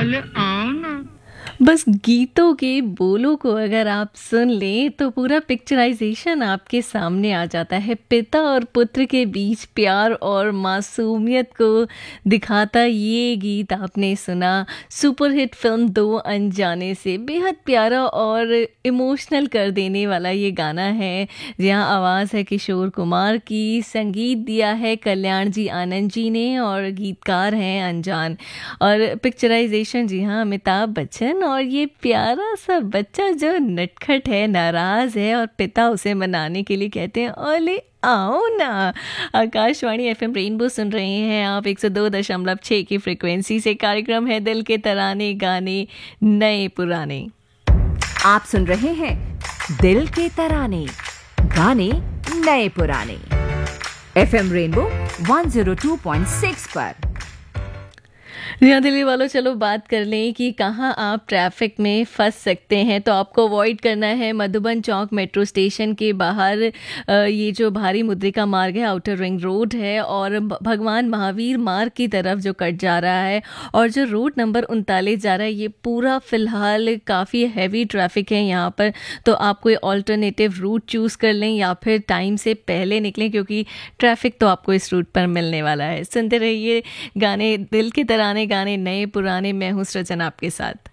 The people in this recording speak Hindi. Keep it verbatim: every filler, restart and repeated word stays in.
अरे आओ ना। बस गीतों के बोलों को अगर आप सुन लें तो पूरा पिक्चराइजेशन आपके सामने आ जाता है। पिता और पुत्र के बीच प्यार और मासूमियत को दिखाता ये गीत आपने सुना। सुपरहिट फिल्म दो अनजाने से बेहद प्यारा और इमोशनल कर देने वाला ये गाना है, जहाँ आवाज़ है किशोर कुमार की, संगीत दिया है कल्याण जी आनंद जी ने और गीतकार हैं अनजान, और पिक्चराइजेशन जी हाँ अमिताभ बच्चन। और ये प्यारा सा बच्चा जो नटखट है, नाराज है, और पिता उसे मनाने के लिए कहते हैं ओले आओ ना। आकाशवाणी एफएम रेनबो सुन रहे हैं आप एक सौ दो दशमलव छः की फ्रिक्वेंसी से। कार्यक्रम है दिल के तराने, गाने नए पुराने। आप सुन रहे हैं दिल के तराने, गाने नए पुराने, FM rainbow one zero two point six पर। यहाँ दिल्ली वालों, चलो बात कर लें कि कहाँ आप ट्रैफिक में फंस सकते हैं। तो आपको अवॉइड करना है मधुबन चौक मेट्रो स्टेशन के बाहर ये जो भारी मुद्रिका मार्ग है, आउटर रिंग रोड है, और भगवान महावीर मार्ग की तरफ जो कट जा रहा है, और जो रोड नंबर उनतालीस जा रहा है, ये पूरा फिलहाल काफ़ी हैवी ट्रैफिक है यहाँ पर। तो आप कोई ऑल्टरनेटिव रूट चूज़ कर लें या फिर टाइम से पहले निकलें, क्योंकि ट्रैफिक तो आपको इस रूट पर मिलने वाला है। सुनते रहिए गाने दिल के तराने, गाने नए पुराने। मैं हूँ सृजन आपके साथ।